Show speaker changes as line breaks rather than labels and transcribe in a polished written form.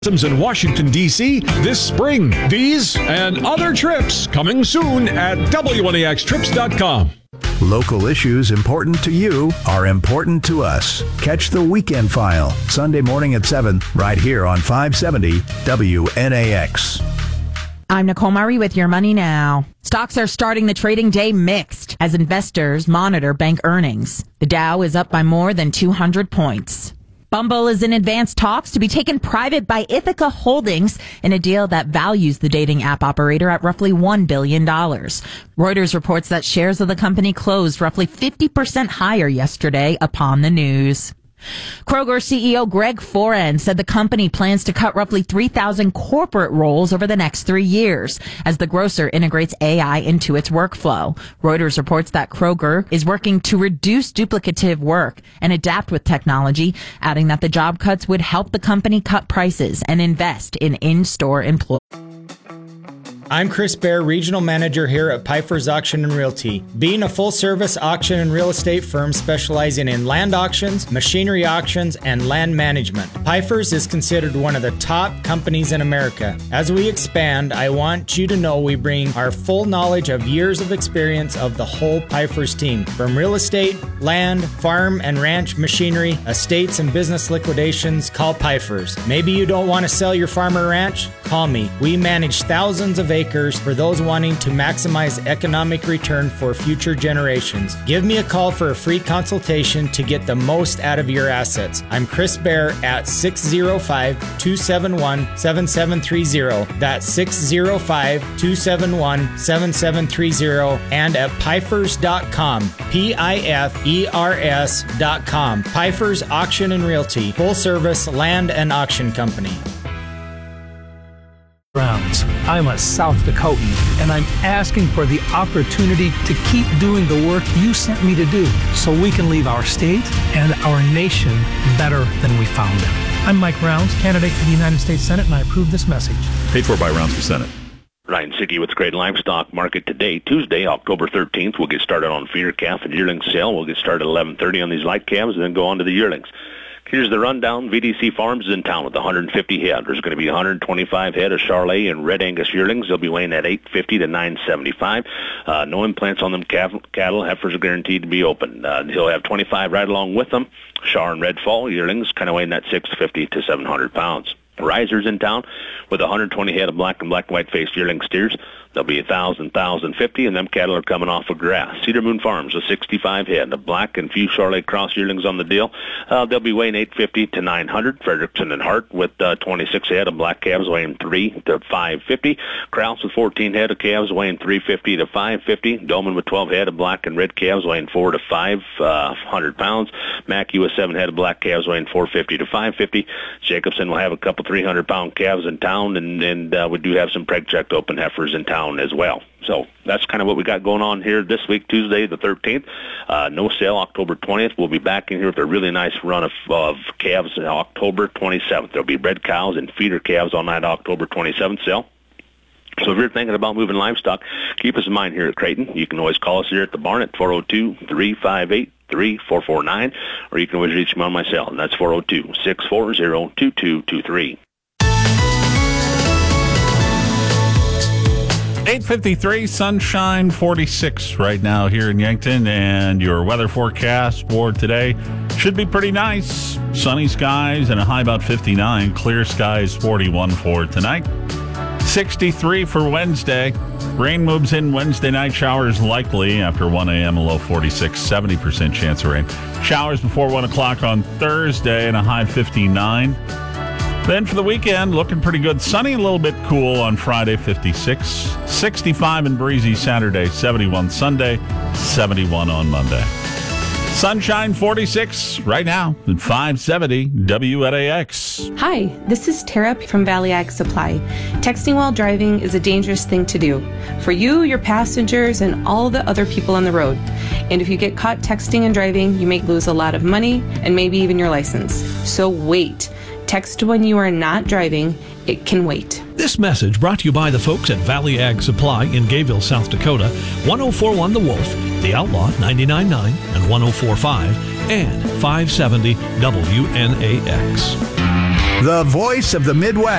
in Washington, D.C. this spring. These and other trips coming soon at WNAXtrips.com.
Local issues important to you are important to us. Catch the Weekend File, Sunday morning at 7, right here on 570 WNAX.
I'm Nicole Murray with Your Money Now. Stocks are starting the trading day mixed as investors monitor bank earnings. The Dow is up by more than 200 points. Bumble is in advanced talks to be taken private by Ithaca Holdings in a deal that values the dating app operator at roughly $1 billion. Reuters reports that shares of the company closed roughly 50% higher yesterday upon the news. Kroger CEO Greg Foran said the company plans to cut roughly 3,000 corporate roles over the next 3 years as the grocer integrates AI into its workflow. Reuters reports that Kroger is working to reduce duplicative work and adapt with technology, adding that the job cuts would help the company cut prices and invest in in-store employees.
I'm Chris Baer, Regional Manager here at Piper's Auction and Realty. Being a full-service auction and real estate firm specializing in land auctions, machinery auctions, and land management, Piper's is considered one of the top companies in America. As we expand, I want you to know we bring our full knowledge of years of experience of the whole Piper's team. From real estate, land, farm, and ranch machinery, estates, and business liquidations, call Piper's. Maybe you don't want to sell your farm or ranch? Call me. We manage thousands of acres for those wanting to maximize economic return for future generations. Give me a call for a free consultation to get the most out of your assets. I'm Chris Baer at 605-271-7730. That's 605-271-7730 and at Pifers.com. Pifers.com. Pifers Auction and Realty, full service land and auction company.
Browns. I'm a South Dakotan, and I'm asking for the opportunity to keep doing the work you sent me to do so we can leave our state and our nation better than we found it. I'm Mike Rounds, candidate for the United States Senate, and I approve this message.
Paid for by Rounds for Senate.
Ryan Siggy with Great Livestock Market today, Tuesday, October 13th. We'll get started on feeder calf and yearling sale. We'll get started at 11:30 on these light calves and then go on to the yearlings. Here's the rundown. VDC Farms is in town with 150 head. There's going to be 125 head of Charolais and Red Angus yearlings. They'll be weighing at 850 to 975. No implants on them cattle. Heifers are guaranteed to be open. He'll have 25 right along with them. Char and Red Fall yearlings kind of weighing at 650 to 700 pounds. Risers in town with 120 head of black and white faced yearling steers. They'll be 1,050, and them cattle are coming off of grass. Cedar Moon Farms with 65 head of black and few Charolais cross yearlings on the deal. They'll be weighing 850 to 900. Frederickson and Hart with 26 head of black calves weighing 3 to 550. Krause with 14 head of calves weighing 350 to 550. Doman with 12 head of black and red calves weighing 4 to 500 pounds. Mackey with 7 head of black calves weighing 450 to 550. Jacobson will have a couple 300-pound calves in town, and we do have some preg-checked open heifers in town as well. So that's kind of what we got going on here this week, Tuesday the 13th. No sale October 20th. We'll be back in here with a really nice run of calves on October 27th. There'll be bred cows and feeder calves on that October 27th sale. So if you're thinking about moving livestock, keep us in mind here at Creighton. You can always call us here at the barn at 402-358-3449, or you can always reach me on my cell, and that's 402-640-2223.
8:53, sunshine 46 right now here in Yankton, and your weather forecast for today should be pretty nice. Sunny skies and a high about 59. Clear skies 41 for tonight. 63 for Wednesday. Rain moves in Wednesday night. Showers likely after 1 a.m. A low 46, 70% chance of rain. Showers before 1 o'clock on Thursday and a high 59. Then for the weekend, looking pretty good. Sunny, a little bit cool on Friday, 56. 65 and breezy Saturday, 71 Sunday, 71 on Monday. Sunshine 46 right now at 570 WNAX.
Hi, this is Tara from Valley Ag Supply. Texting while driving is a dangerous thing to do for you, your passengers, and all the other people on the road. And if you get caught texting and driving, you may lose a lot of money and maybe even your license. So wait. Text when you are not driving. It can wait.
This message brought to you by the folks at Valley Ag Supply in Gayville, South Dakota, 1041 The Wolf, The Outlaw 99.9 and 104.5, and 570 WNAX.
the voice of the Midwest.